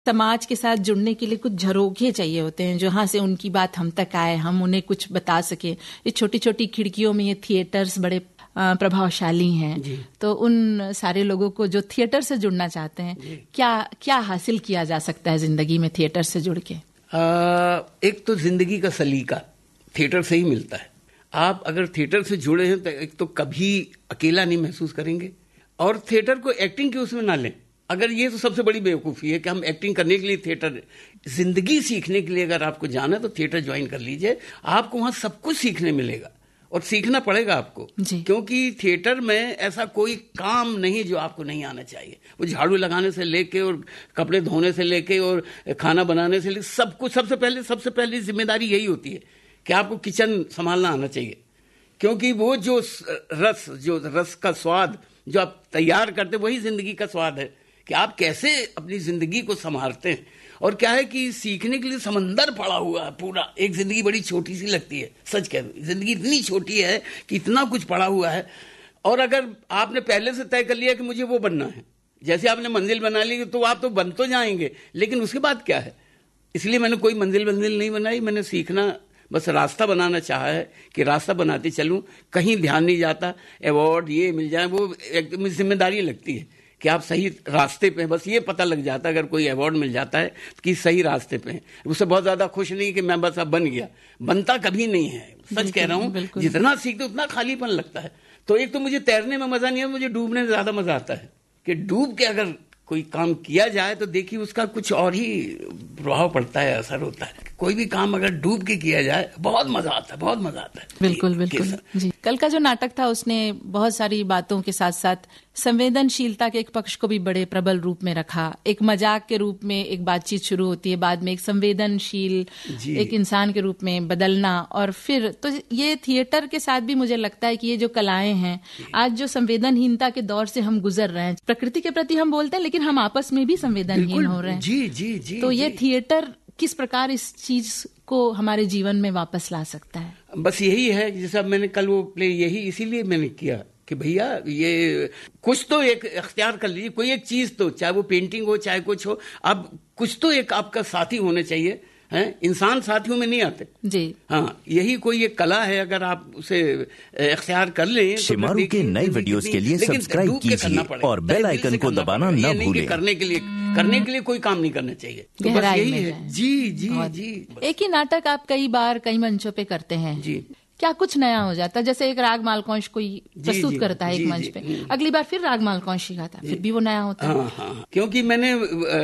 समाज के साथ जुड़ने के लिए कुछ झरोखे चाहिए होते हैं, जहाँ से उनकी बात हम तक आए, हम उन्हें कुछ बता सके। ये छोटी छोटी खिड़कियों में ये थिएटर्स बड़े प्रभावशाली हैं। तो उन सारे लोगों को जो थिएटर से जुड़ना चाहते हैं, क्या हासिल किया जा सकता है जिंदगी में थिएटर से जुड़ के? एक तो जिंदगी का सलीका थिएटर से ही मिलता है। आप अगर थिएटर से जुड़े हैं तो एक तो कभी अकेला नहीं महसूस करेंगे, और थिएटर को एक्टिंग के उसमें ना लें। अगर ये तो सबसे बड़ी बेवकूफ़ी है कि हम एक्टिंग करने के लिए थिएटर, जिंदगी सीखने के लिए अगर आपको जाना है तो थिएटर ज्वाइन कर लीजिए। आपको वहाँ सब कुछ सीखने मिलेगा और सीखना पड़ेगा आपको, क्योंकि थिएटर में ऐसा कोई काम नहीं जो आपको नहीं आना चाहिए। वो झाड़ू लगाने से लेके और कपड़े धोने से लेके और खाना बनाने से लेके सब कुछ, सबसे पहली जिम्मेदारी यही होती है कि आपको किचन संभालना आना चाहिए। क्योंकि वो जो रस का स्वाद जो आप तैयार करते, वही जिंदगी का स्वाद है कि आप कैसे अपनी जिंदगी को संभालते हैं। और क्या है कि सीखने के लिए समंदर पड़ा हुआ है पूरा। एक जिंदगी बड़ी छोटी सी लगती है, सच कह रहा हूं, जिंदगी इतनी छोटी है कि इतना कुछ पड़ा हुआ है। और अगर आपने पहले से तय कर लिया कि मुझे वो बनना है, जैसे आपने मंजिल बना ली तो आप तो बन तो जाएंगे, लेकिन उसके बाद क्या है? इसलिए मैंने कोई मंजिल नहीं बनाई। मैंने सीखना, बस रास्ता बनाना चाहा है कि रास्ता बनाते चलूं, कहीं ध्यान नहीं जाता अवार्ड ये मिल जाए, वो एक जिम्मेदारी लगती है कि आप सही रास्ते पे हैं। बस ये पता लग जाता है अगर कोई अवार्ड मिल जाता है कि सही रास्ते पे हैं। उससे बहुत ज्यादा खुश नहीं कि मैं बस अब बन गया, बनता कभी नहीं है, सच कह रहा हूँ। जितना सीखते उतना खालीपन लगता है। तो एक तो मुझे तैरने में मजा नहीं है, मुझे डूबने में ज्यादा मजा आता है कि डूब के अगर कोई काम किया जाए तो देखिए उसका कुछ और ही प्रभाव पड़ता है, असर होता है। कोई भी काम अगर डूब के किया जाए बहुत मजा आता है, बहुत मजा आता है। बिल्कुल जी। कल का जो नाटक था उसने बहुत सारी बातों के साथ साथ संवेदनशीलता के एक पक्ष को भी बड़े प्रबल रूप में रखा। एक मजाक के रूप में एक बातचीत शुरू होती है, बाद में एक संवेदनशील एक इंसान के रूप में बदलना, और फिर तो ये थिएटर के साथ भी मुझे लगता है कि ये जो कलाएं हैं, आज जो संवेदनहीनता के दौर से हम गुजर रहे हैं, प्रकृति के प्रति हम बोलते हैं लेकिन हम आपस में भी संवेदनहीन हो रहे हैं। जी। तो ये थिएटर किस प्रकार इस चीज को हमारे जीवन में वापस ला सकता है? बस यही है, जैसा मैंने कल वो प्ले यही इसीलिए मैंने किया कि भैया ये कुछ तो एक अख्तियार कर लीजिए, कोई एक चीज तो, चाहे वो पेंटिंग हो चाहे कुछ हो, अब कुछ तो एक आपका साथी होने चाहिए। हैं, इंसान साथियों में नहीं आते जी। हाँ, यही कोई एक कला है, अगर आप उसे इख्तियार कर लें। शिमारू के नए वीडियोस के लिए सब्सक्राइब कीजिए और बेल आइकन को दबाना न भूलें। करने के लिए कोई काम नहीं करना चाहिए। तो बस यही है। जी। एक ही नाटक आप कई बार कई मंचों पे करते हैं जी, क्या कुछ नया हो जाता है? जैसे एक राग मालकौंश कोई प्रस्तुत करता है एक मंच पे, अगली बार फिर राग मालकौंश सीखाता है, फिर भी वो नया होता है। हाँ, क्योंकि मैंने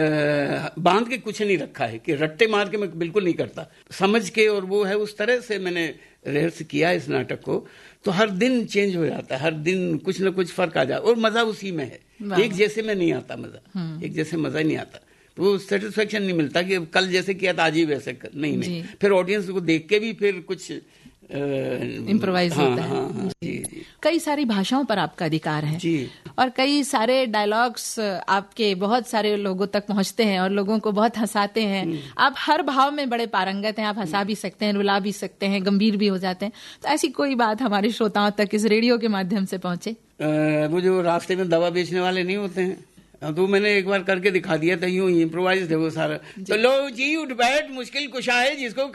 बांध के कुछ नहीं रखा है कि रट्टे मार के मैं बिल्कुल नहीं करता, समझ के, और वो है उस तरह से मैंने रिहर्स किया इस नाटक को। तो हर दिन चेंज हो जाता है, हर दिन कुछ न कुछ फर्क आ जाता है, और मजा उसी में है। एक जैसे में नहीं आता मजा, एक जैसे मजा ही नहीं आता। तो वो सेटिस्फेक्शन नहीं मिलता कि कल जैसे किया था आज ही वैसे नहीं। फिर ऑडियंस को देख के भी फिर कुछ इम्प्रोवाइज होता है। जी। कई सारी भाषाओं पर आपका अधिकार है जी, और कई सारे डायलॉग्स आपके बहुत सारे लोगों तक पहुंचते हैं और लोगों को बहुत हंसाते हैं। आप हर भाव में बड़े पारंगत हैं, आप हंसा भी सकते हैं, रुला भी सकते हैं, गंभीर भी हो जाते हैं। तो ऐसी कोई बात हमारे श्रोताओं तक इस रेडियो के माध्यम से पहुंचे? वो जो रास्ते में दवा बेचने वाले नहीं होते हैं, तो मैंने एक बार करके दिखा दिया था, यूं इम्प्रोवाइज है वो सारा। तो लो जी, उठ बैठ, मुश्किल कुशा है जिसको